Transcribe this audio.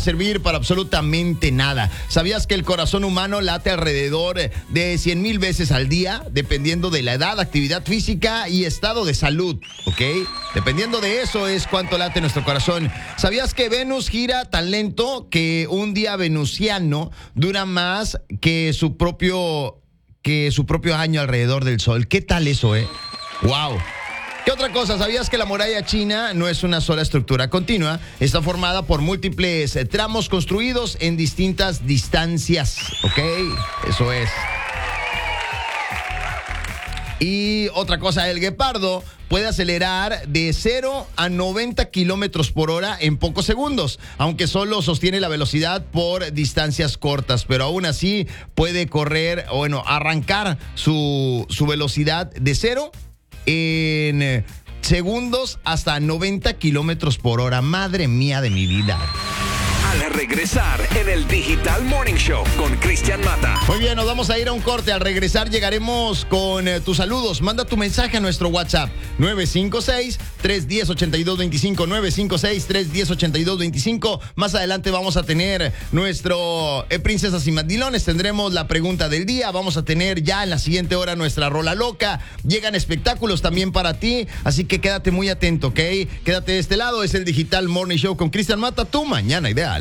servir para absolutamente nada. ¿Sabías que el corazón humano late alrededor de 100,000 veces al día, dependiendo de la edad, actividad física y estado de salud? ¿Ok? Dependiendo de eso es cuánto late nuestro corazón. ¿Sabías que Venus gira tan lento que un día venusiano dura más que su propio año alrededor del Sol? ¿Qué tal eso, ¡Wow! ¿Qué otra cosa? ¿Sabías que la muralla china no es una sola estructura continua? Está formada por múltiples tramos construidos en distintas distancias. ¿Ok? Eso es. Y otra cosa, el guepardo puede acelerar de 0 a 90 kilómetros por hora en pocos segundos, aunque solo sostiene la velocidad por distancias cortas, pero aún así puede arrancar su velocidad de 0 en segundos hasta 90 kilómetros por hora. Madre mía de mi vida. Al regresar en el Digital Morning Show con Cristian Mata. Muy bien, nos vamos a ir a un corte. Al regresar llegaremos con tus saludos. Manda tu mensaje a nuestro WhatsApp 956-310-8225, 956-310-8225. Más adelante vamos a tener nuestro Princesas y Mandilones. Tendremos la pregunta del día. Vamos a tener ya en la siguiente hora nuestra rola loca. Llegan espectáculos también para ti, así que quédate muy atento, ¿ok? Quédate de este lado. Es el Digital Morning Show con Cristian Mata, tu mañana ideal.